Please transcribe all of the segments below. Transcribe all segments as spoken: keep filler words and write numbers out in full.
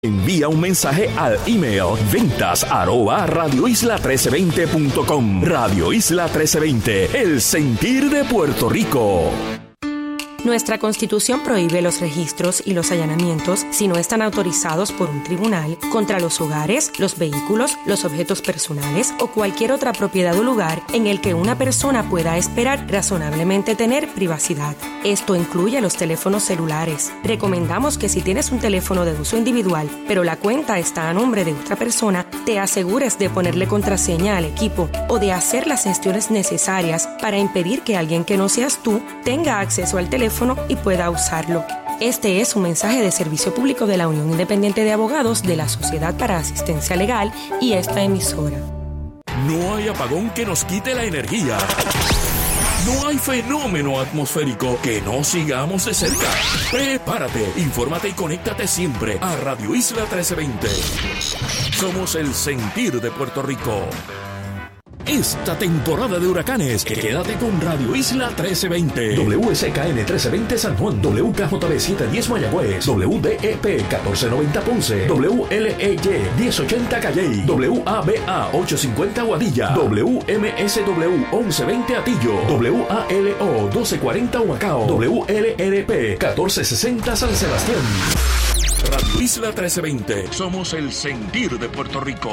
Envía un mensaje al email ventas arroba radio isla trece veinte punto com. Radio Isla trece veinte, el sentir de Puerto Rico. Nuestra Constitución prohíbe los registros y los allanamientos si no están autorizados por un tribunal contra los hogares, los vehículos, los objetos personales o cualquier otra propiedad o lugar en el que una persona pueda esperar razonablemente tener privacidad. Esto incluye los teléfonos celulares. Recomendamos que si tienes un teléfono de uso individual, pero la cuenta está a nombre de otra persona, te asegures de ponerle contraseña al equipo o de hacer las gestiones necesarias para impedir que alguien que no seas tú tenga acceso al teléfono y pueda usarlo. Este es un mensaje de servicio público de la Unión Independiente de Abogados de la Sociedad para Asistencia Legal y esta emisora. No hay apagón que nos quite la energía. No hay fenómeno atmosférico que no sigamos de cerca. Prepárate, infórmate y conéctate siempre a Radio Isla trece veinte. Somos el sentir de Puerto Rico. Esta temporada de huracanes, quédate con Radio Isla trece veinte. W S K N trece veinte San Juan, W K J B setecientos diez Mayagüez, W D E P catorce noventa Ponce, W L E Y diez ochenta Calley, W A B A ochocientos cincuenta Guadilla, W M S W once veinte Atillo, W A L O doce cuarenta Humacao, W L R P catorce sesenta San Sebastián. Radio Isla trece veinte, somos el sentir de Puerto Rico.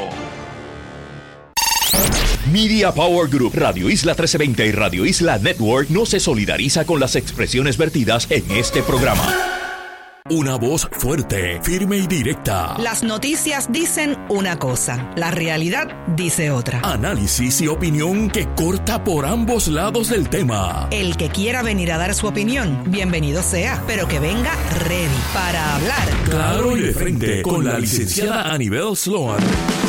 Media Power Group, Radio Isla trece veinte y Radio Isla Network no se solidariza con las expresiones vertidas en este programa. Una voz fuerte, firme y directa. Las noticias dicen una cosa, la realidad dice otra. Análisis y opinión que corta por ambos lados del tema. El que quiera venir a dar su opinión, bienvenido sea, pero que venga ready para hablar. Claro y de frente, con la licenciada Anibel Sloan.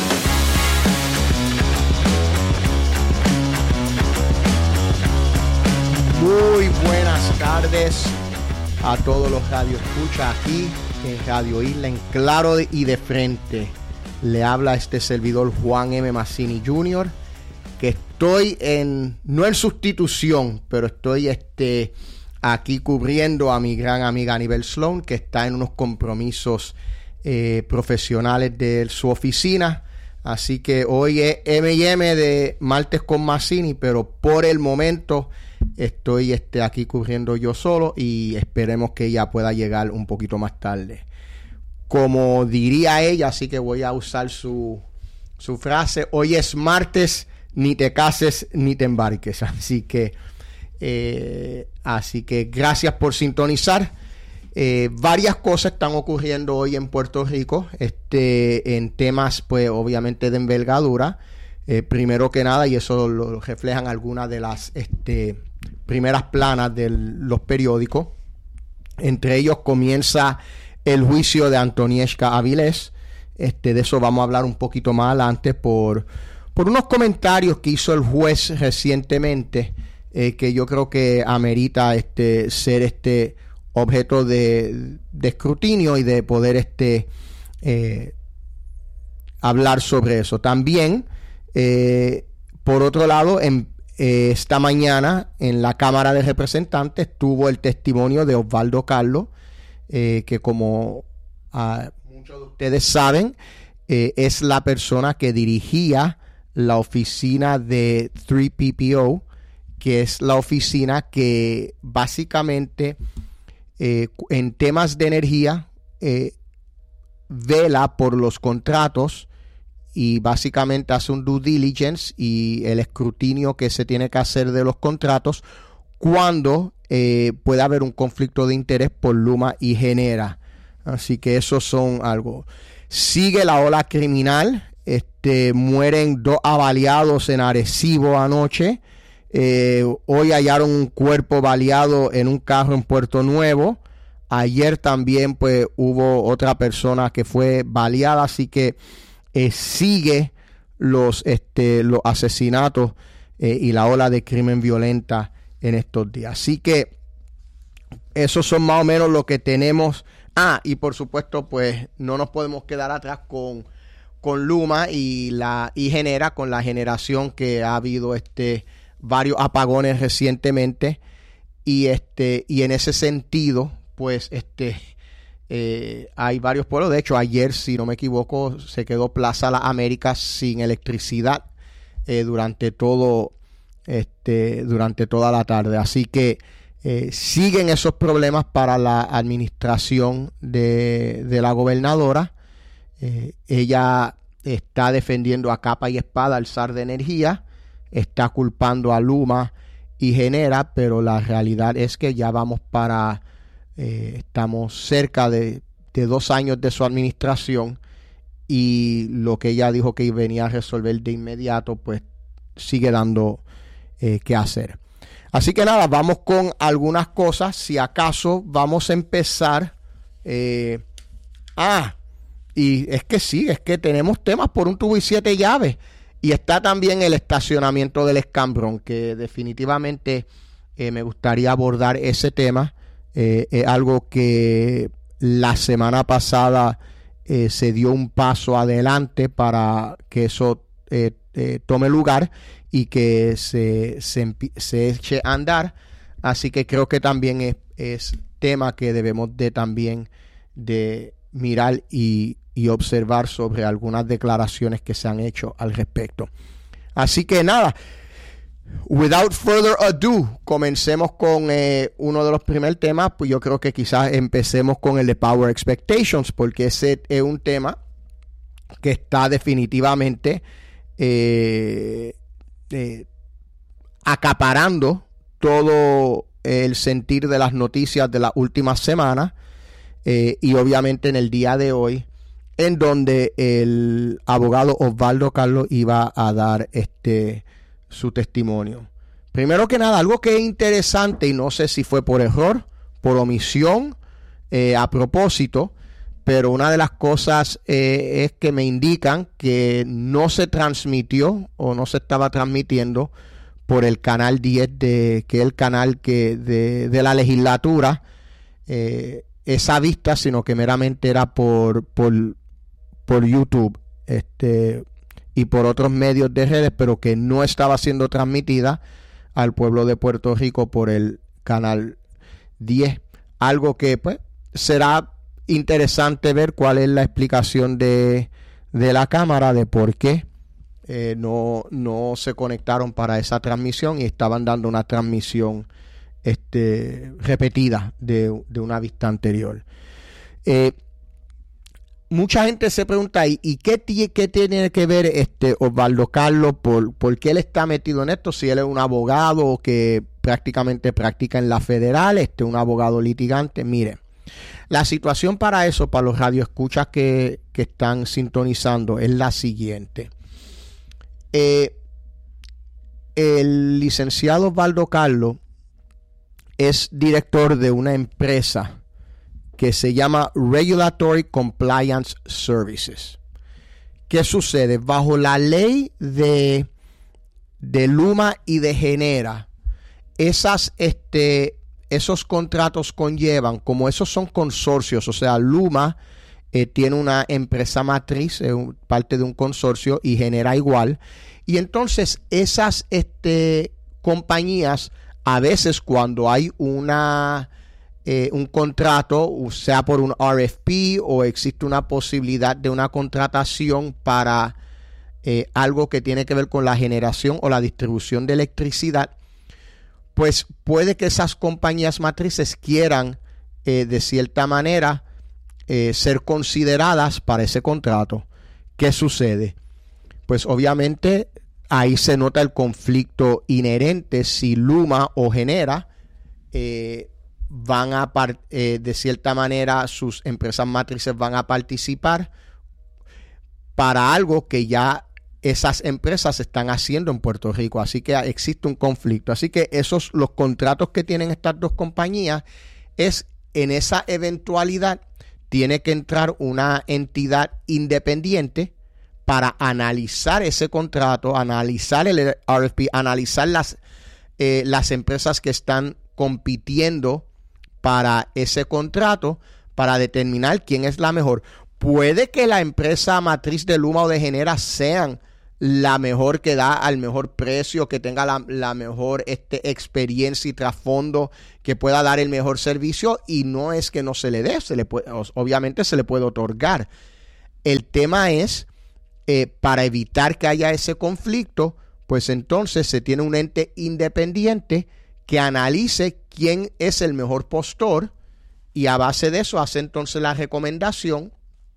Muy buenas tardes a todos los radioescuchas aquí en Radio Isla, en Claro y de Frente. Le habla este servidor Juan M. Mazzini junior, que estoy en, no en sustitución, pero estoy este, aquí cubriendo a mi gran amiga Anibel Sloan, que está en unos compromisos eh, profesionales de su oficina. Así que hoy es eme y eme de Martes con Mazzini, pero por el momento estoy este, aquí cubriendo yo solo y esperemos que ella pueda llegar un poquito más tarde. Como diría ella, así que voy a usar su, su frase: hoy es martes, ni te cases ni te embarques. Así que, eh, así que gracias por sintonizar. Eh, varias cosas están ocurriendo hoy en Puerto Rico, este, en temas, pues, obviamente de envergadura. Eh, primero que nada, y eso lo reflejan algunas de las este, primeras planas de los periódicos. Entre ellos comienza el juicio de Antonieshka Avilés. Este, de eso vamos a hablar un poquito más adelante por, por unos comentarios que hizo el juez recientemente, eh, que yo creo que amerita este, ser este objeto de, de escrutinio y de poder este, eh, hablar sobre eso. También, eh, por otro lado, en, eh, esta mañana en la Cámara de Representantes tuvo el testimonio de Osvaldo Carlos, eh, que como uh, muchos de ustedes saben, eh, es la persona que dirigía la oficina de tres P P O, que es la oficina que básicamente eh, en temas de energía eh, vela por los contratos y básicamente hace un due diligence y el escrutinio que se tiene que hacer de los contratos cuando eh, puede haber un conflicto de interés por Luma y Genera. Así que esos son algo. Sigue la ola criminal. Este, mueren dos baleados en Arecibo anoche. Eh, hoy hallaron un cuerpo baleado en un carro en Puerto Nuevo. Ayer también pues hubo otra persona que fue baleada. Así que eh, sigue los, este, los asesinatos eh, y la ola de crimen violenta en estos días. Así que esos son más o menos lo que tenemos. Ah, y por supuesto pues no nos podemos quedar atrás con con Luma y la y Genera, con la generación que ha habido este varios apagones recientemente y este y en ese sentido pues este Eh, hay varios pueblos. De hecho, ayer, si no me equivoco, se quedó Plaza Las Américas sin electricidad eh, durante todo este durante toda la tarde. Así que eh, siguen esos problemas para la administración de, de la gobernadora. Eh, ella está defendiendo a capa y espada al S A R de Energía, está culpando a Luma y Genera, pero la realidad es que ya vamos para Eh, estamos cerca de, de dos años de su administración, y lo que ella dijo que venía a resolver de inmediato, pues sigue dando eh, que hacer. Así que nada, vamos con algunas cosas. Si acaso vamos a empezar. Eh, ah, y es que sí, es que tenemos temas por un tubo y siete llaves. Y está también el estacionamiento del escambrón, que definitivamente eh, me gustaría abordar ese tema. Eh, es algo que la semana pasada eh, se dio un paso adelante para que eso eh, eh, tome lugar y que se, se, se eche a andar. Así que creo que también es, es tema que debemos de también de mirar y, y observar sobre algunas declaraciones que se han hecho al respecto. Así que nada, without further ado, comencemos con eh, uno de los primeros temas. Pues yo creo que quizás empecemos con el de Power Expectations, porque ese es un tema que está definitivamente eh, eh, acaparando todo el sentir de las noticias de las últimas semanas, eh, y obviamente en el día de hoy, en donde el abogado Osvaldo Carlos iba a dar este su testimonio. Primero que nada, algo que es interesante, y no sé si fue por error, por omisión, eh, a propósito, pero una de las cosas eh, es que me indican que no se transmitió o no se estaba transmitiendo por el canal diez, de, que es el canal que de, de la legislatura, eh, esa vista, sino que meramente era por, por, por YouTube, este y por otros medios de redes, pero que no estaba siendo transmitida al pueblo de Puerto Rico por el canal diez. Algo que pues será interesante ver cuál es la explicación de, de la Cámara de por qué eh, no, no se conectaron para esa transmisión y estaban dando una transmisión este, repetida de, de una vista anterior. Eh, Mucha gente se pregunta, ¿y, y qué, qué tiene que ver este Osvaldo Carlos? ¿Por, ¿Por qué él está metido en esto? Si él es un abogado que prácticamente practica en la federal, este un abogado litigante. Mire, la situación para eso, para los radioescuchas que, que están sintonizando, es la siguiente. Eh, el licenciado Osvaldo Carlos es director de una empresa que se llama Regulatory Compliance Services. ¿Qué sucede? Bajo la ley de, de Luma y de Genera, esas, este, esos contratos conllevan, como esos son consorcios, o sea, Luma eh, tiene una empresa matriz, eh, parte de un consorcio, y Genera igual. Y entonces esas este, compañías, a veces cuando hay una... Eh, un contrato, sea por un R F P o existe una posibilidad de una contratación para eh, algo que tiene que ver con la generación o la distribución de electricidad, pues puede que esas compañías matrices quieran eh, de cierta manera eh, ser consideradas para ese contrato. ¿Qué sucede? Pues obviamente ahí se nota el conflicto inherente si Luma o Genera eh, van a, eh, de cierta manera, sus empresas matrices van a participar para algo que ya esas empresas están haciendo en Puerto Rico. Así que existe un conflicto. Así que esos, los contratos que tienen estas dos compañías, es en esa eventualidad tiene que entrar una entidad independiente para analizar ese contrato, analizar el R F P, analizar las, eh, las empresas que están compitiendo para ese contrato, para determinar quién es la mejor. Puede que la empresa matriz de Luma o de Genera sean la mejor que da al mejor precio, que tenga la, la mejor este, experiencia y trasfondo, que pueda dar el mejor servicio, y no es que no se le dé, se le puede, obviamente se le puede otorgar. El tema es, eh, para evitar que haya ese conflicto, pues entonces se tiene un ente independiente que analice quién es el mejor postor, y a base de eso hace entonces la recomendación.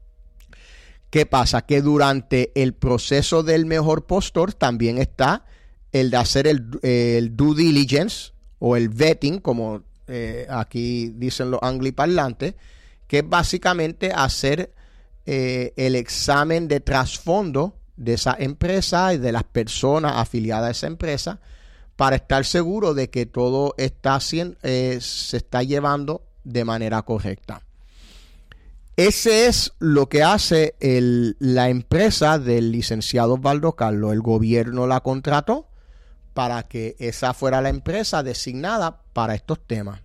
¿Qué pasa? Que durante el proceso del mejor postor también está el de hacer el, el due diligence o el vetting, como eh, aquí dicen los angliparlantes, que es básicamente hacer eh, el examen de trasfondo de esa empresa y de las personas afiliadas a esa empresa para estar seguro de que todo está haciendo, eh, se está llevando de manera correcta. Ese es lo que hace el, la empresa del licenciado Osvaldo Carlos. El gobierno la contrató para que esa fuera la empresa designada para estos temas.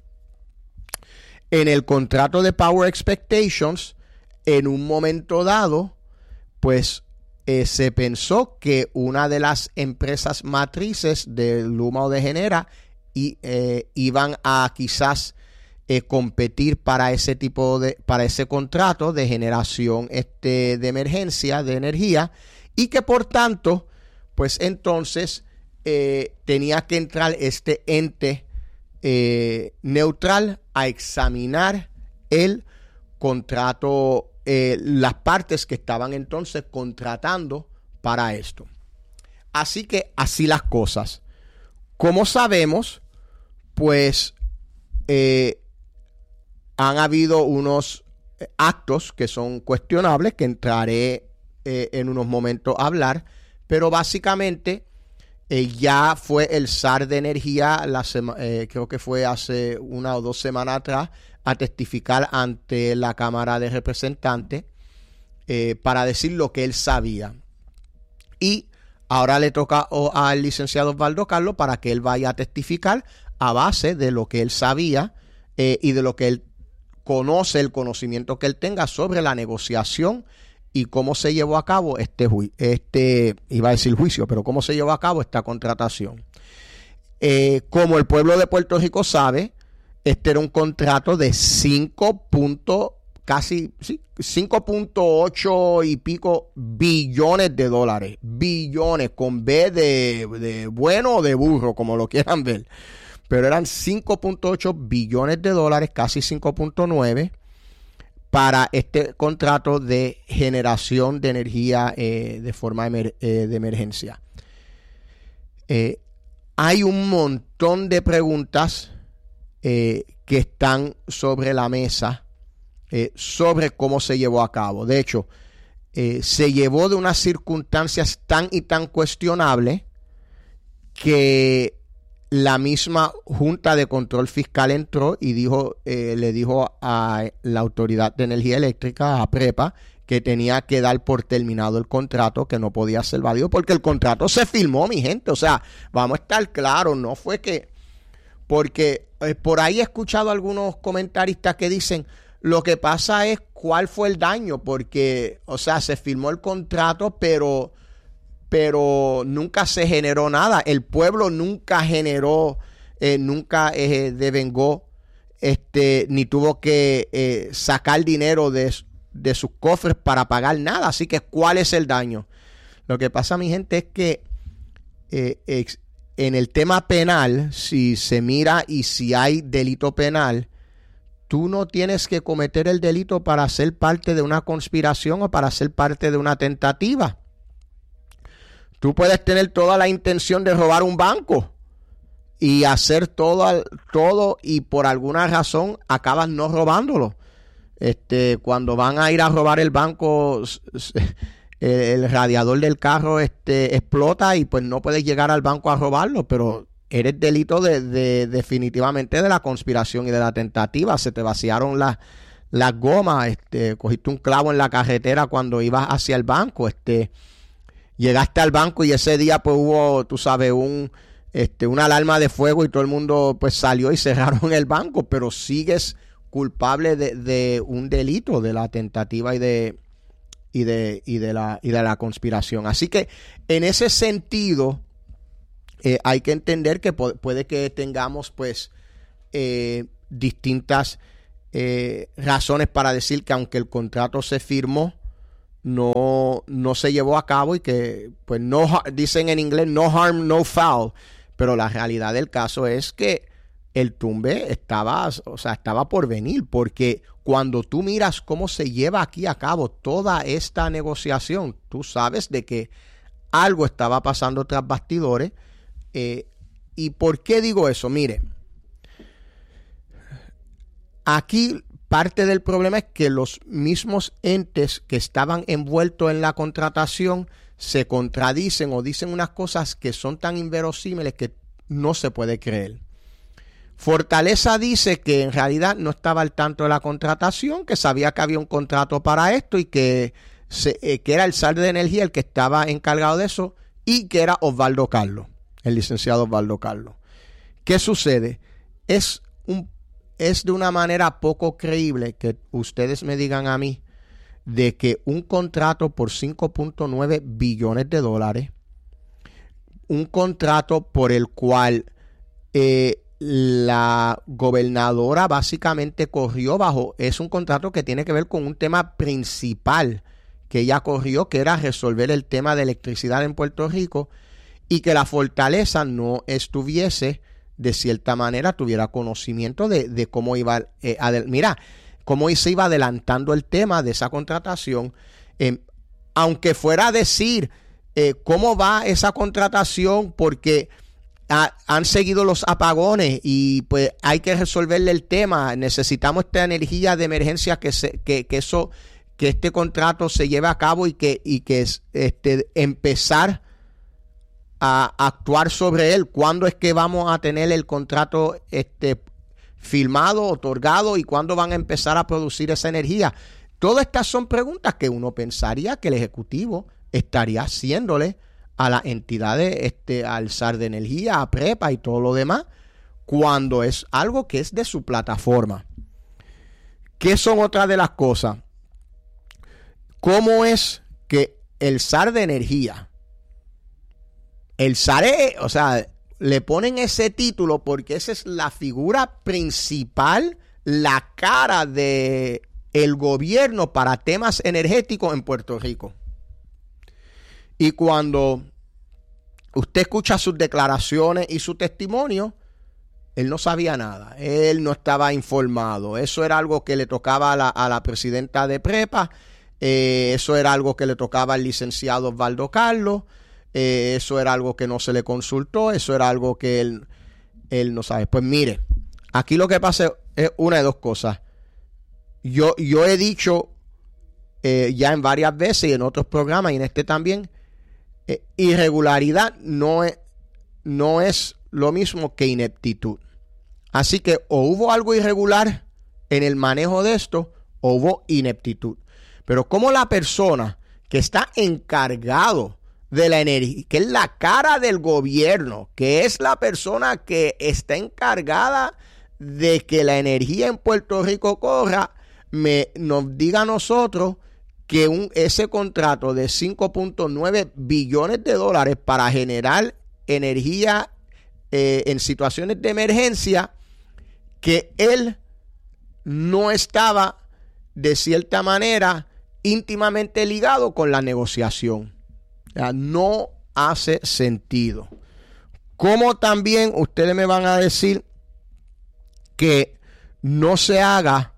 En el contrato de Power Expectations, en un momento dado, pues eh, se pensó que una de las empresas matrices de Luma o de Genera y, eh, iban a quizás Eh, competir para ese tipo de, para ese contrato de generación este, de emergencia de energía, y que por tanto, pues entonces eh, tenía que entrar este ente eh, neutral a examinar el contrato, eh, las partes que estaban entonces contratando para esto. Así que así las cosas. Como sabemos, pues eh, han habido unos actos que son cuestionables, que entraré eh, en unos momentos a hablar, pero básicamente eh, ya fue el S A R de Energía, la sema, eh, creo que fue hace una o dos semanas atrás, a testificar ante la Cámara de Representantes eh, para decir lo que él sabía. Y ahora le toca oh, al licenciado Osvaldo Carlos para que él vaya a testificar a base de lo que él sabía eh, y de lo que él conoce, el conocimiento que él tenga sobre la negociación y cómo se llevó a cabo este, ju- este iba a decir juicio, pero cómo se llevó a cabo esta contratación. Eh, como el pueblo de Puerto Rico sabe, este era un contrato de cinco punto, casi sí, cinco punto ocho y pico billones de dólares. Billones, con B de, de bueno o de burro, como lo quieran ver. Pero eran cinco punto ocho billones de dólares, casi cinco punto nueve, para este contrato de generación de energía eh, de forma emer- eh, de emergencia. Eh, hay un montón de preguntas eh, que están sobre la mesa eh, sobre cómo se llevó a cabo. De hecho, eh, se llevó de unas circunstancias tan y tan cuestionables que la misma Junta de Control Fiscal entró y dijo, eh, le dijo a la Autoridad de Energía Eléctrica, a PREPA, que tenía que dar por terminado el contrato, que no podía ser válido, porque el contrato se firmó, mi gente. O sea, vamos a estar claros, no fue que... Porque eh, por ahí he escuchado algunos comentaristas que dicen, lo que pasa es cuál fue el daño, porque, o sea, se firmó el contrato, pero... pero nunca se generó nada. El pueblo nunca generó, eh, nunca eh, devengó, este, ni tuvo que eh, sacar dinero de, de sus cofres para pagar nada. Así que, ¿cuál es el daño? Lo que pasa, mi gente, es que eh, ex, en el tema penal, si se mira y si hay delito penal, tú no tienes que cometer el delito para ser parte de una conspiración o para ser parte de una tentativa. Tú puedes tener toda la intención de robar un banco y hacer todo, todo y por alguna razón acabas no robándolo. Este, cuando van a ir a robar el banco, el radiador del carro este, explota y pues no puedes llegar al banco a robarlo, pero eres delito de, de definitivamente de la conspiración y de la tentativa. Se te vaciaron las, las gomas, este, cogiste un clavo en la carretera cuando ibas hacia el banco, este... Llegaste al banco y ese día pues hubo, tú sabes, un este una alarma de fuego y todo el mundo pues salió y cerraron el banco, pero sigues culpable de, de un delito, de la tentativa y de y de, y de, la, y de la conspiración. Así que en ese sentido eh, hay que entender que po- puede que tengamos pues eh, distintas eh, razones para decir que aunque el contrato se firmó, no, no se llevó a cabo y que pues no, dicen en inglés no harm, no foul, pero la realidad del caso es que el tumbe estaba, o sea, estaba por venir, porque cuando tú miras cómo se lleva aquí a cabo toda esta negociación, tú sabes de que algo estaba pasando tras bastidores. Eh, ¿Y por qué digo eso? Mire, aquí parte del problema es que los mismos entes que estaban envueltos en la contratación se contradicen o dicen unas cosas que son tan inverosímiles que no se puede creer. Fortaleza dice que en realidad no estaba al tanto de la contratación, que sabía que había un contrato para esto y que, se, eh, que era el S A R de Energía el que estaba encargado de eso y que era Osvaldo Carlos, el licenciado Osvaldo Carlos. ¿Qué sucede? Es, un, es de una manera poco creíble que ustedes me digan a mí de que un contrato por cinco punto nueve billones de dólares, un contrato por el cual eh, la gobernadora básicamente corrió bajo, es un contrato que tiene que ver con un tema principal que ella corrió, que era resolver el tema de electricidad en Puerto Rico, y que la fortaleza no estuviese, de cierta manera, tuviera conocimiento de, de cómo iba, eh, adel- mira, cómo se iba adelantando el tema de esa contratación, eh, aunque fuera a decir eh, cómo va esa contratación, porque Ha, han seguido los apagones y pues hay que resolverle el tema. Necesitamos esta energía de emergencia que se, que, que eso, que este contrato se lleve a cabo y que, y que este, empezar a actuar sobre él. ¿Cuándo es que vamos a tener el contrato este, firmado, otorgado, y cuándo van a empezar a producir esa energía? Todas estas son preguntas que uno pensaría que el Ejecutivo estaría haciéndole a las entidades, este, al S A R de Energía, a PREPA y todo lo demás, cuando es algo que es de su plataforma. ¿Qué son otras de las cosas? ¿Cómo es que el S A R de Energía, el S A R, o sea, le ponen ese título porque esa es la figura principal, la cara de el gobierno para temas energéticos en Puerto Rico? Y cuando usted escucha sus declaraciones y su testimonio, él no sabía nada, él no estaba informado. Eso era algo que le tocaba a la, a la presidenta de PREPA, eh, eso era algo que le tocaba al licenciado Osvaldo Carlos, eh, eso era algo que no se le consultó, eso era algo que él, él no sabe. Pues mire, aquí lo que pasa es una de dos cosas. Yo, yo he dicho eh, ya en varias veces y en otros programas y en este también, Eh, irregularidad no es, no es lo mismo que ineptitud. Así que o hubo algo irregular en el manejo de esto o hubo ineptitud. Pero como la persona que está encargado de la energía, que es la cara del gobierno, que es la persona que está encargada de que la energía en Puerto Rico corra, me, nos diga a nosotros que un, ese contrato de cinco punto nueve billones de dólares para generar energía eh, en situaciones de emergencia, que él no estaba de cierta manera íntimamente ligado con la negociación. O sea, no hace sentido. Como también ustedes me van a decir que no se haga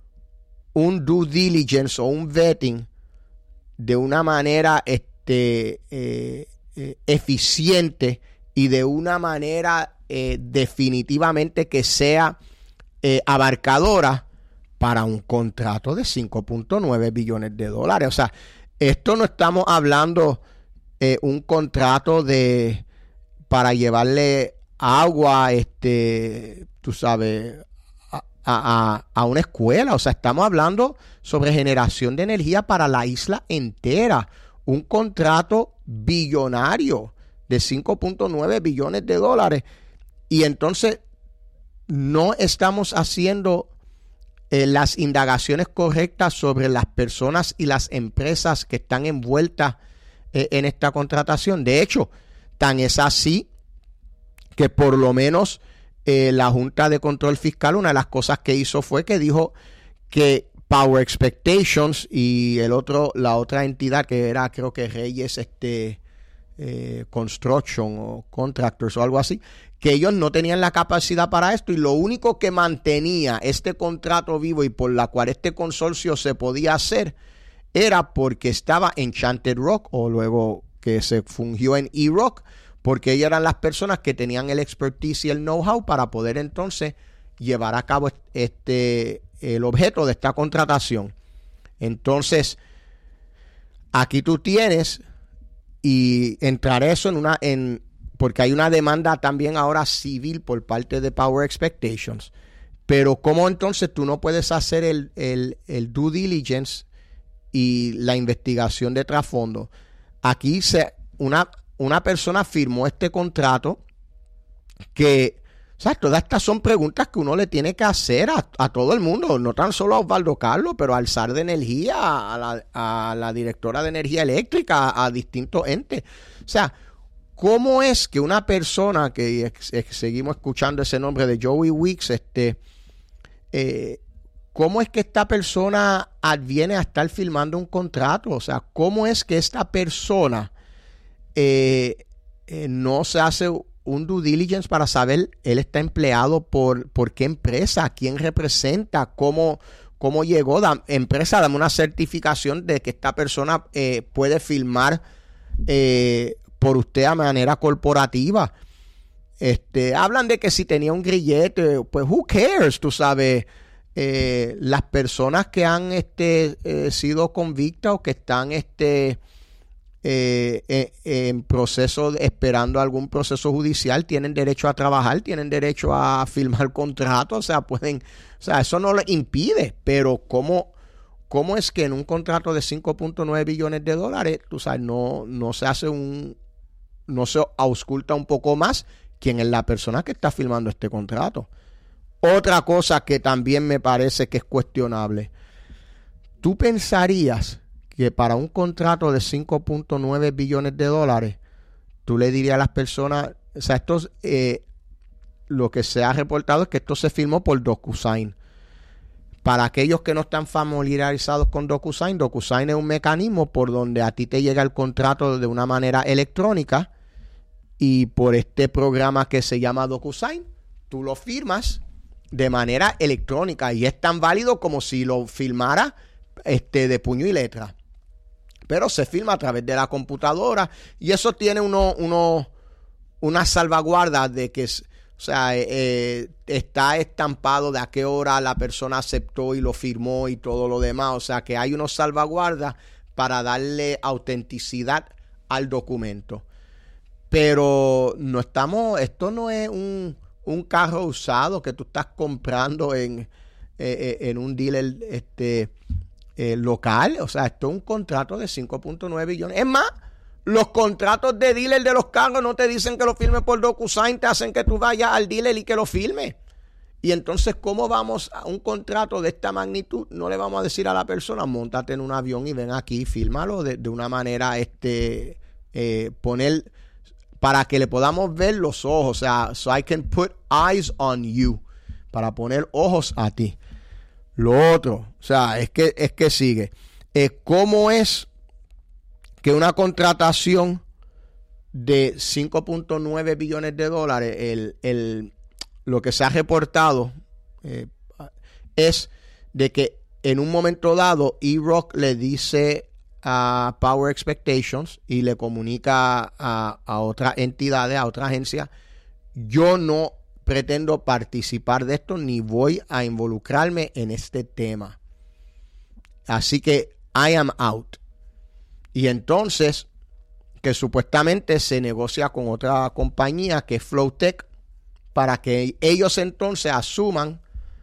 un due diligence o un vetting de una manera este, eh, eh, eficiente y de una manera eh, definitivamente que sea eh, abarcadora para un contrato de cinco punto nueve billones de dólares. O sea, esto no estamos hablando eh, un contrato de para llevarle agua, este, tú sabes, A, a, a una escuela. O sea, estamos hablando sobre generación de energía para la isla entera. Un contrato billonario de cinco punto nueve billones de dólares. Y entonces no estamos haciendo eh, las indagaciones correctas sobre las personas y las empresas que están envueltas eh, en esta contratación. De hecho, tan es así que por lo menos eh, la Junta de Control Fiscal, una de las cosas que hizo fue que dijo que Power Expectations y el otro, la otra entidad que era, creo que Reyes este, eh, Construction o Contractors o algo así, que ellos no tenían la capacidad para esto, y lo único que mantenía este contrato vivo y por la cual este consorcio se podía hacer era porque estaba Enchanted Rock, o luego que se fungió en E-Rock, porque ellas eran las personas que tenían el expertise y el know-how para poder entonces llevar a cabo este el objeto de esta contratación. Entonces, aquí tú tienes, y entrar eso en una, en, porque hay una demanda también ahora civil por parte de Power Expectations, pero ¿cómo entonces tú no puedes hacer el, el, el due diligence y la investigación de trasfondo? Aquí se, una, una persona firmó este contrato que, o sea, todas estas son preguntas que uno le tiene que hacer a, a todo el mundo, no tan solo a Osvaldo Carlos, pero al S A R de Energía, a la, a la directora de Energía Eléctrica, a, a distintos entes. O sea, ¿cómo es que una persona, que ex, ex, seguimos escuchando ese nombre de Joey Weeks, este, eh, cómo es que esta persona adviene a estar firmando un contrato? O sea, ¿cómo es que esta persona eh, eh, no se hace un due diligence para saber él está empleado por, por qué empresa, a quién representa, cómo, cómo llegó? Da, empresa, dame una certificación de que esta persona eh, puede firmar eh, por usted a manera corporativa. Este, hablan de que si tenía un grillete, pues who cares, tú sabes. Eh, las personas que han este, eh, sido convictas o que están este, eh, eh, en proceso, de, esperando algún proceso judicial, tienen derecho a trabajar, tienen derecho a firmar contratos, o sea, pueden, o sea, eso no les impide, pero ¿cómo, cómo es que en un contrato de cinco punto nueve billones de dólares, tú sabes, no, no se hace un, no se ausculta un poco más quién es la persona que está firmando este contrato? Otra cosa que también me parece que es cuestionable. ¿Tú pensarías que para un contrato de cinco punto nueve billones de dólares, tú le dirías a las personas, o sea, esto, eh, lo que se ha reportado es que esto se firmó por DocuSign? Para aquellos que no están familiarizados con DocuSign, DocuSign es un mecanismo por donde a ti te llega el contrato de una manera electrónica, y por este programa que se llama DocuSign, tú lo firmas de manera electrónica y es tan válido como si lo firmara este, de puño y letra, pero se firma a través de la computadora, y eso tiene uno, uno, una salvaguarda de que, o sea, eh, está estampado de a qué hora la persona aceptó y lo firmó y todo lo demás, o sea que hay unos salvaguardas para darle autenticidad al documento. Pero no estamos, esto no es un un carro usado que tú estás comprando en, eh, en un dealer este, eh, local. O sea, esto es un contrato de cinco punto nueve billones. Es más, los contratos de dealer de los carros no te dicen que lo firme por DocuSign, te hacen que tú vayas al dealer y que lo firme. Y entonces, ¿cómo vamos a un contrato de esta magnitud? No le vamos a decir a la persona, móntate en un avión y ven aquí, fírmalo de, de una manera, este, eh, poner... para que le podamos ver los ojos, o sea, so I can put eyes on you, para poner ojos a ti. Lo otro, o sea, es que, es que sigue. Eh, ¿Cómo es que una contratación de cinco punto nueve billones de dólares, el, el, lo que se ha reportado eh, es de que en un momento dado E-Rock le dice a Power Expectations y le comunica a, a otras entidades, a otra agencia, yo no pretendo participar de esto ni voy a involucrarme en este tema, así que I am out. Y entonces que supuestamente se negocia con otra compañía que es Flowtech para que ellos entonces asuman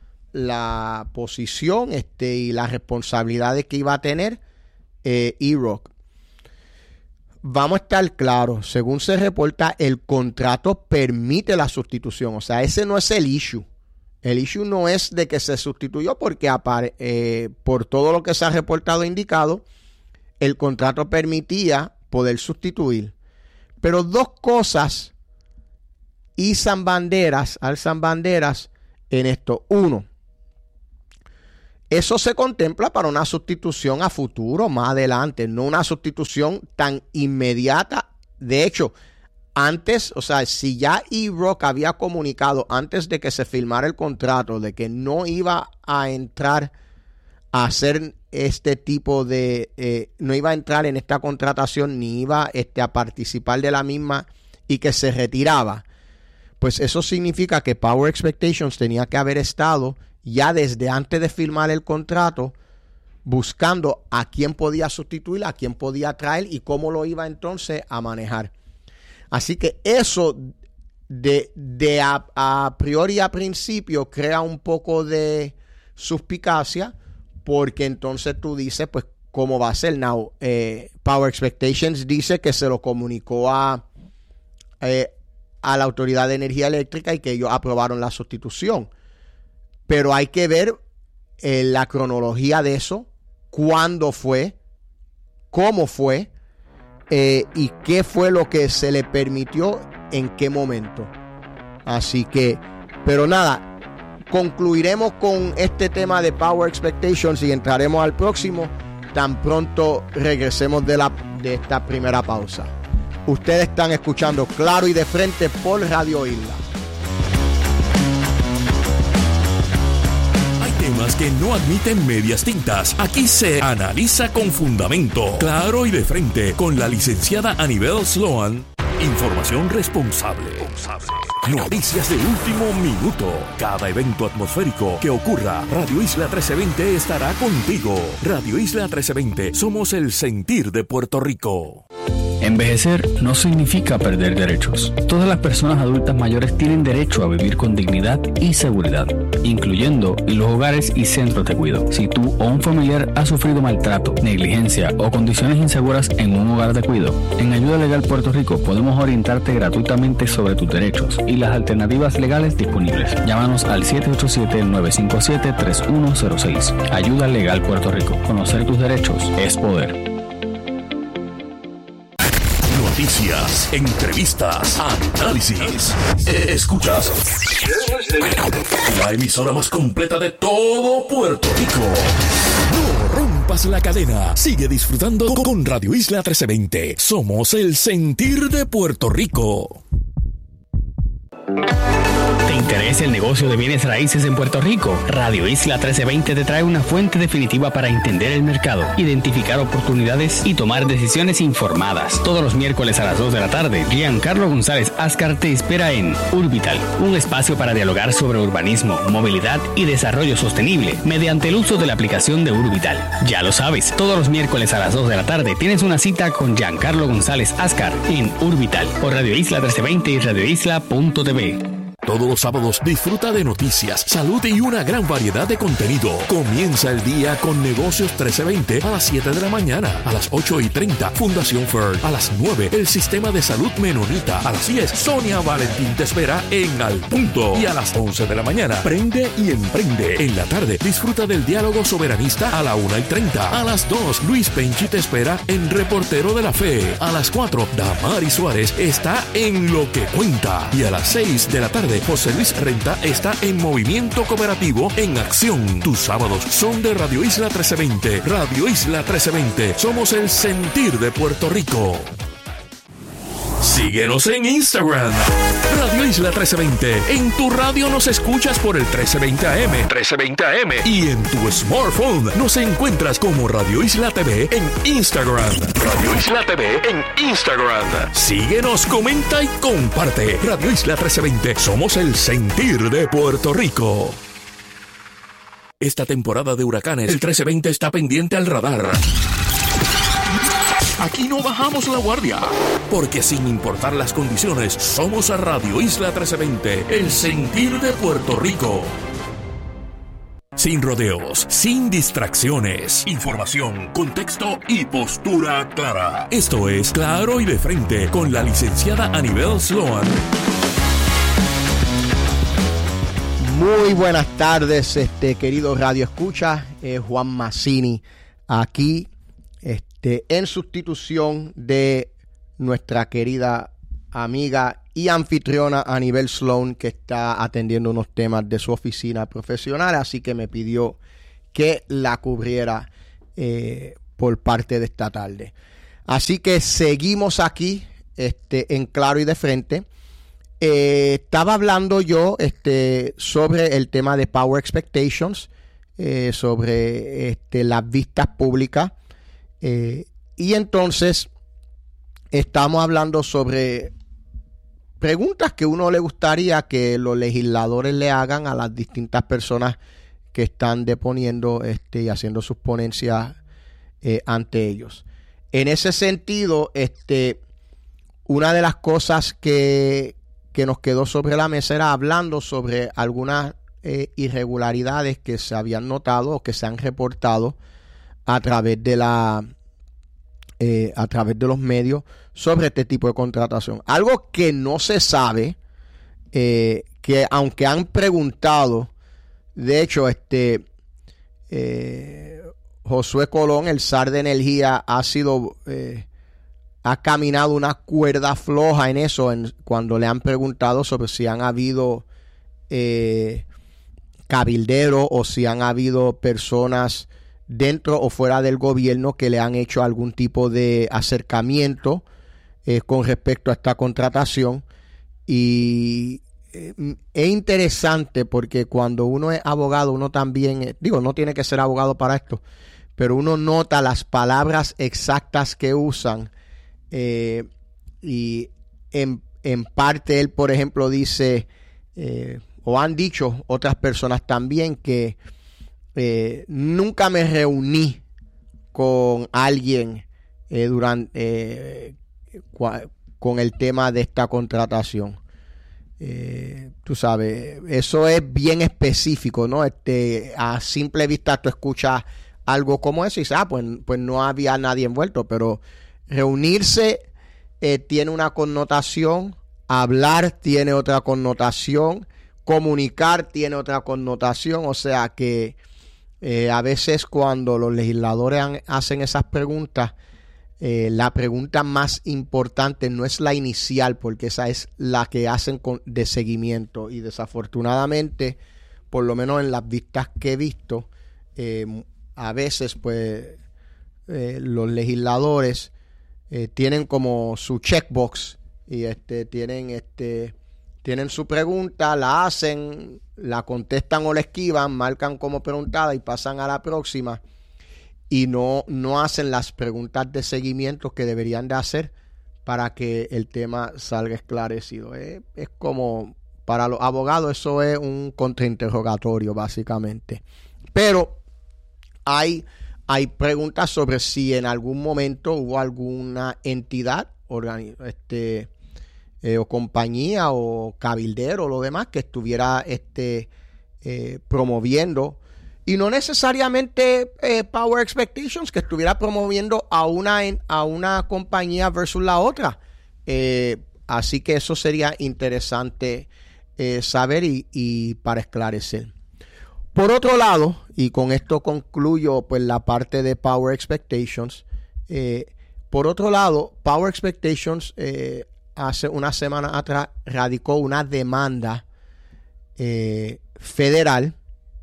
la posición este, y las responsabilidades que iba a tener Eh, E-Rock. Vamos a estar claros, según se reporta, el contrato permite la sustitución, o sea, ese no es el issue. El issue no es de que se sustituyó porque apare- eh, por todo lo que se ha reportado e indicado, el contrato permitía poder sustituir. Pero dos cosas izan banderas, alzan banderas en esto. Uno, eso se contempla para una sustitución a futuro, más adelante, no una sustitución tan inmediata. De hecho, antes, o sea, si ya E-Rock había comunicado antes de que se firmara el contrato de que no iba a entrar a hacer este tipo de, eh, no iba a entrar en esta contratación ni iba este, a participar de la misma y que se retiraba, pues eso significa que Power Expectations tenía que haber estado ya desde antes de firmar el contrato buscando a quién podía sustituir, a quién podía traer y cómo lo iba entonces a manejar. Así que eso de, de a, a priori a principio crea un poco de suspicacia, porque entonces tú dices, pues, ¿cómo va a ser? Now, eh, Power Expectations dice que se lo comunicó a, eh, a la Autoridad de Energía Eléctrica y que ellos aprobaron la sustitución. Pero hay que ver eh, la cronología de eso, cuándo fue, cómo fue, Eh, y qué fue lo que se le permitió en qué momento. Así que, pero nada, concluiremos con este tema de Power Expectations y entraremos al próximo tan pronto regresemos de, la, de esta primera pausa. Ustedes están escuchando Claro y de Frente por Radio Isla. Temas que no admiten medias tintas. Aquí se analiza con fundamento, claro y de frente, con la licenciada Anibel Sloan. Información responsable. Noticias de último minuto. Cada evento atmosférico que ocurra, Radio Isla trece veinte estará contigo. Radio Isla trece veinte, somos el sentir de Puerto Rico. Envejecer no significa perder derechos. Todas las personas adultas mayores tienen derecho a vivir con dignidad y seguridad, incluyendo en los hogares y centros de cuidado. Si tú o un familiar ha sufrido maltrato, negligencia o condiciones inseguras en un hogar de cuidado, en Ayuda Legal Puerto Rico podemos orientarte gratuitamente sobre tus derechos y las alternativas legales disponibles. Llámanos al siete ocho siete, nueve cinco siete, tres uno cero seis. Ayuda Legal Puerto Rico. Conocer tus derechos es poder. Noticias, entrevistas, análisis. Escuchas la emisora más completa de todo Puerto Rico. No rompas la cadena. Sigue disfrutando con Radio Isla trece veinte. Somos el sentir de Puerto Rico. ¿Te interesa el negocio de bienes raíces en Puerto Rico? Radio Isla trece veinte te trae una fuente definitiva para entender el mercado, identificar oportunidades y tomar decisiones informadas. Todos los miércoles a las dos de la tarde, Giancarlo González Ascar te espera en Urbital, un espacio para dialogar sobre urbanismo, movilidad y desarrollo sostenible mediante el uso de la aplicación de Urbital. Ya lo sabes, todos los miércoles a las dos de la tarde tienes una cita con Giancarlo González Ascar en Urbital por Radio Isla trece veinte y radio isla punto t v. Todos los sábados disfruta de noticias, salud y una gran variedad de contenido. Comienza el día con Negocios trece veinte a las siete de la mañana. A las ocho y treinta, Fundación F E R. A las nueve, el Sistema de Salud Menonita. A las diez, Sonia Valentín te espera en Al Punto. Y a las once de la mañana, Prende y Emprende. En la tarde, disfruta del Diálogo Soberanista a la una y treinta. A las dos, Luis Penchi te espera en Reportero de la Fe. A las cuatro, Damari Suárez está en Lo que Cuenta. Y a las seis de la tarde, José Luis Renta está en Movimiento Cooperativo en Acción. Tus sábados son de Radio Isla trece veinte. Radio Isla trece veinte. Somos el sentir de Puerto Rico. Síguenos en Instagram. Radio Isla trece veinte. En tu radio nos escuchas por el trece veinte A M. trece veinte A M. Y en tu smartphone nos encuentras como Radio Isla T V en Instagram. Radio Isla T V en Instagram. Síguenos, comenta y comparte. Radio Isla trece veinte. Somos el sentir de Puerto Rico. Esta temporada de huracanes, el trece veinte está pendiente al radar. Aquí no bajamos la guardia, porque sin importar las condiciones, somos a Radio Isla trece veinte, el sentir de Puerto Rico. Sin rodeos, sin distracciones, información, contexto y postura clara. Esto es Claro y de Frente con la licenciada Anibel Sloan. Muy buenas tardes, este querido Radio Escucha, eh, Juan Mazzini aquí, este, en sustitución de nuestra querida amiga y anfitriona Anibel Sloan, que está atendiendo unos temas de su oficina profesional, así que me pidió que la cubriera eh, por parte de esta tarde. Así que seguimos aquí, este, en Claro y de Frente. Eh, estaba hablando yo este, sobre el tema de Power Expectations, eh, sobre este, las vistas públicas, eh, y entonces estamos hablando sobre preguntas que uno le gustaría que los legisladores le hagan a las distintas personas que están deponiendo este, y haciendo sus ponencias eh, ante ellos. En ese sentido, este, una de las cosas que que nos quedó sobre la mesa era hablando sobre algunas eh, irregularidades que se habían notado o que se han reportado a través de la eh, a través de los medios sobre este tipo de contratación. Algo que no se sabe, eh, que aunque han preguntado, de hecho, este eh, Josué Colón, el zar de energía, ha sido eh, ha caminado una cuerda floja en eso, en, cuando le han preguntado sobre si han habido eh, cabilderos o si han habido personas dentro o fuera del gobierno que le han hecho algún tipo de acercamiento eh, con respecto a esta contratación. Y eh, es interesante porque cuando uno es abogado, uno también, eh, digo, no tiene que ser abogado para esto, pero uno nota las palabras exactas que usan. Eh, y en, en parte él, por ejemplo, dice, eh, o han dicho otras personas también, que eh, nunca me reuní con alguien eh, durante eh, cua, con el tema de esta contratación. Eh, tú sabes, eso es bien específico, ¿no? Este, a simple vista tú escuchas algo como eso y dices, ah, pues, pues no había nadie envuelto, pero reunirse eh, tiene una connotación, hablar tiene otra connotación, comunicar tiene otra connotación, o sea que eh, a veces cuando los legisladores han, hacen esas preguntas, eh, la pregunta más importante no es la inicial, porque esa es la que hacen con, de seguimiento, y desafortunadamente, por lo menos en las vistas que he visto, eh, a veces pues eh, los legisladores Eh, tienen como su checkbox y este tienen este tienen su pregunta, la hacen, la contestan o la esquivan, marcan como preguntada y pasan a la próxima, y no, no hacen las preguntas de seguimiento que deberían de hacer para que el tema salga esclarecido. Eh, es como para los abogados eso es un contrainterrogatorio básicamente, pero hay Hay preguntas sobre si en algún momento hubo alguna entidad, organi- este, eh, o compañía o cabildero o lo demás que estuviera este, eh, promoviendo, y no necesariamente eh, Power Expectations, que estuviera promoviendo a una, a una compañía versus la otra. Eh, así que eso sería interesante eh, saber y, y para esclarecer. Por otro lado, y con esto concluyo pues la parte de Power Expectations, eh, por otro lado, Power Expectations eh, hace una semana atrás radicó una demanda eh, federal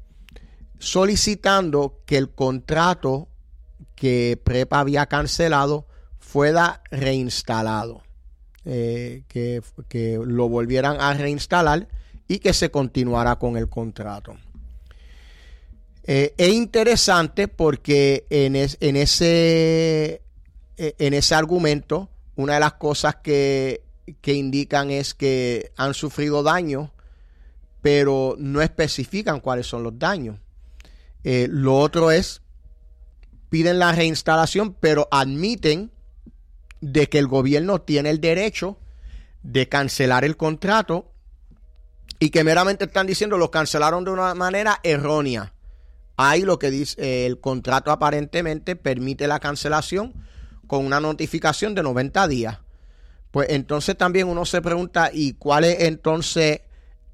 solicitando que el contrato que Prepa había cancelado fuera reinstalado, eh, que, que lo volvieran a reinstalar y que se continuara con el contrato. Eh, es interesante porque en, es, en, ese, en ese argumento, una de las cosas que, que indican es que han sufrido daños, pero no especifican cuáles son los daños. Eh, lo otro es, piden la reinstalación, pero admiten de que el gobierno tiene el derecho de cancelar el contrato y que meramente están diciendo lo cancelaron de una manera errónea. Ahí lo que dice eh, el contrato aparentemente permite la cancelación con una notificación de noventa días. Pues entonces también uno se pregunta, ¿y cuál es entonces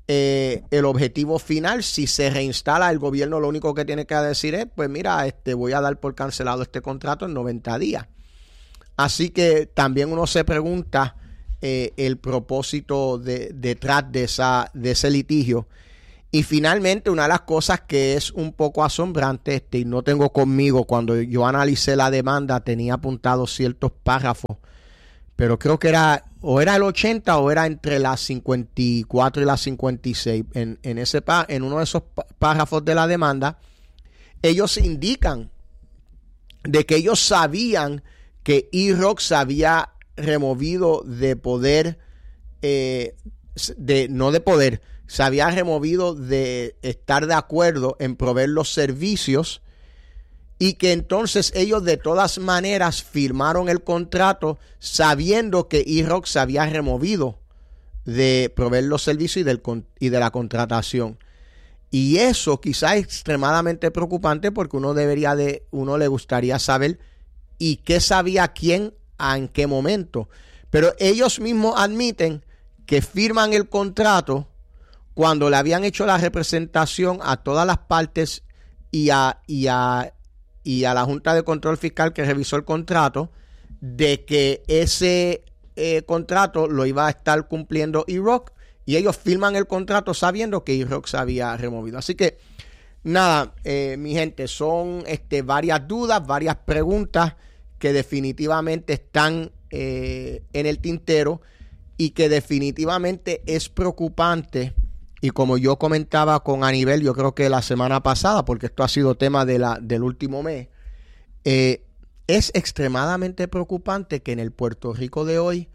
eh, el objetivo final. Si se reinstala, el gobierno lo único que tiene que decir es, pues mira, este, voy a dar por cancelado este contrato en noventa días. Así que también uno se pregunta eh, el propósito de, detrás de, esa, de ese litigio. Y finalmente, una de las cosas que es un poco asombrante, este, y no tengo conmigo, cuando yo analicé la demanda, tenía apuntados ciertos párrafos, pero creo que era, o era el ochenta o era entre las cincuenta y cuatro y las cincuenta y seis. En, en, ese, en uno de esos párrafos de la demanda, ellos indican de que ellos sabían que E-Rock se había removido de poder, eh, de, no de poder, se había removido de estar de acuerdo en proveer los servicios, y que entonces ellos de todas maneras firmaron el contrato sabiendo que E-Rock se había removido de proveer los servicios y, del, y de la contratación. Y eso quizás es extremadamente preocupante, porque uno debería de, uno le gustaría saber y qué sabía quién en qué momento. Pero ellos mismos admiten que firman el contrato cuando le habían hecho la representación a todas las partes y a, y a, y a la Junta de Control Fiscal que revisó el contrato, de que ese eh, contrato lo iba a estar cumpliendo E-Rock, y ellos firman el contrato sabiendo que E-Rock se había removido. Así que nada, eh, mi gente, son este, varias dudas, varias preguntas que definitivamente están eh, en el tintero, y que definitivamente es preocupante. Y como yo comentaba con Anibel, yo creo que la semana pasada, porque esto ha sido tema de la, del último mes, eh, es extremadamente preocupante que en el Puerto Rico de hoy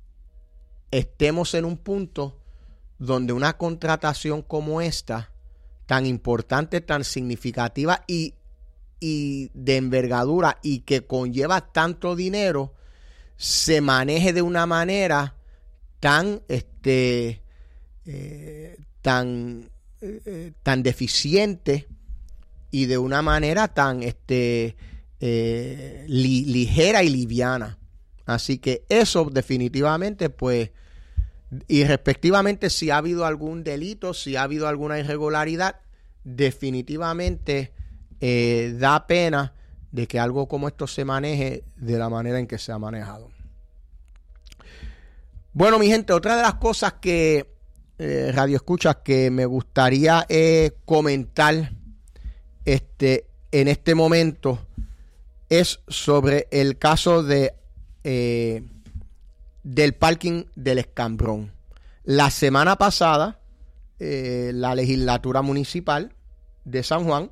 estemos en un punto donde una contratación como esta, tan importante, tan significativa y, y de envergadura, y que conlleva tanto dinero, se maneje de una manera tan este eh, tan eh, tan deficiente, y de una manera tan este eh, li, ligera y liviana. Así que eso definitivamente, pues, y respectivamente, si ha habido algún delito, si ha habido alguna irregularidad, definitivamente eh, da pena de que algo como esto se maneje de la manera en que se ha manejado. Bueno, mi gente, otra de las cosas que eh, Radio Escuchas que me gustaría eh, comentar este, en este momento es sobre el caso de eh, del parking del Escambrón. La semana pasada, eh, la legislatura municipal de San Juan,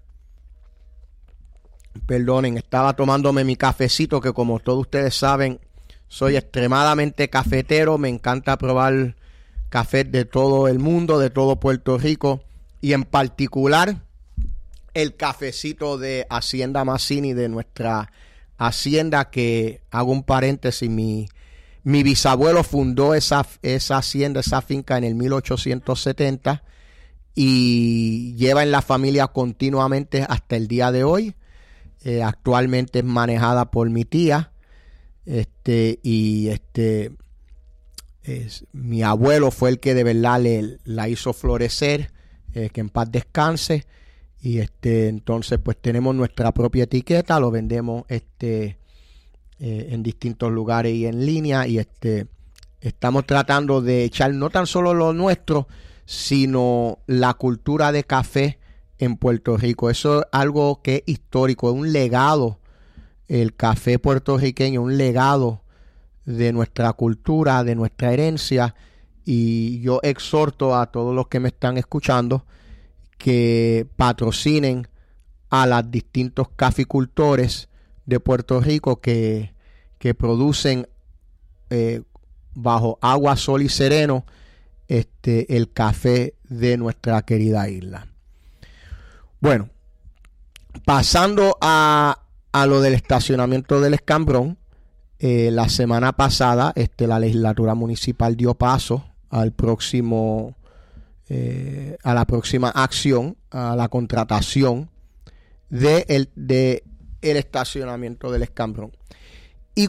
perdonen, estaba tomándome mi cafecito, que como todos ustedes saben, soy extremadamente cafetero, me encanta probar café de todo el mundo, de todo Puerto Rico, y en particular el cafecito de Hacienda Mazzini, de nuestra hacienda, que hago un paréntesis, mi, mi bisabuelo fundó esa, esa hacienda, esa finca en el mil ochocientos setenta, y lleva en la familia continuamente hasta el día de hoy. Eh, actualmente es manejada por mi tía. Este, y este es, mi abuelo fue el que de verdad le, la hizo florecer, eh, que en paz descanse. Y este, entonces pues tenemos nuestra propia etiqueta, lo vendemos este eh, en distintos lugares y en línea, y este estamos tratando de echar no tan solo lo nuestro, sino la cultura de café en Puerto Rico. Eso es algo que es histórico, es un legado. El café puertorriqueño, un legado de nuestra cultura, de nuestra herencia, y yo exhorto a todos los que me están escuchando que patrocinen a los distintos caficultores de Puerto Rico que, que producen eh, bajo agua, sol y sereno este, el café de nuestra querida isla. Bueno, pasando a A lo del estacionamiento del Escambrón, eh, la semana pasada este, la legislatura municipal dio paso al próximo, eh, a la próxima acción, a la contratación de el, de el estacionamiento del Escambrón. Y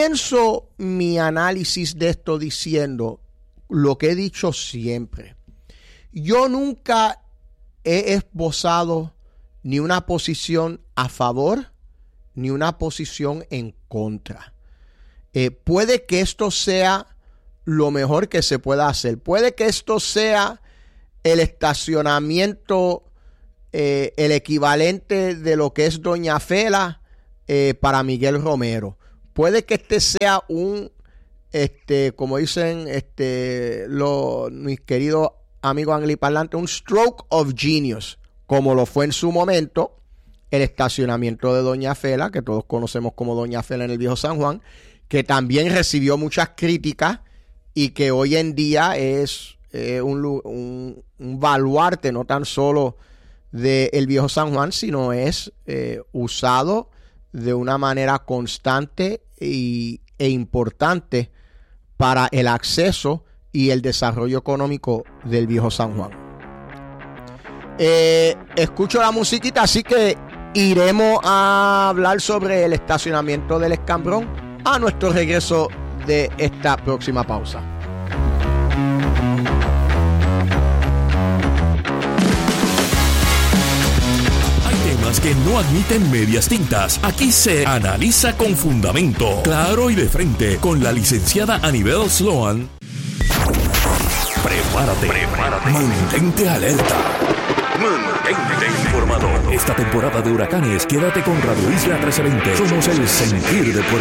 comienzo mi análisis de esto diciendo lo que he dicho siempre. Yo nunca he esbozado ni una posición a favor ni una posición en contra. Eh, puede que esto sea lo mejor que se pueda hacer. Puede que esto sea el estacionamiento, eh, el equivalente de lo que es Doña Fela eh, para Miguel Romero. Puede que este sea un, este, como dicen este, los, mis queridos amigos angliparlantes, un stroke of genius, como lo fue en su momento el estacionamiento de Doña Fela, que todos conocemos como Doña Fela en el Viejo San Juan, que también recibió muchas críticas y que hoy en día es eh, un, un, un baluarte no tan solo del Viejo San Juan, sino es eh, usado de una manera constante y, e importante para el acceso y el desarrollo económico del Viejo San Juan. Eh, escucho la musiquita, así que iremos a hablar sobre el estacionamiento del Escambrón a nuestro regreso de esta próxima pausa. Hay temas que no admiten medias tintas. Aquí se analiza con fundamento, claro y de frente, con la licenciada Anibel Sloan. Prepárate, prepárate, mantente alerta. Mantente informado. Esta temporada de huracanes, quédate con Radio Isla trece veinte. Somos el sentir de Puerto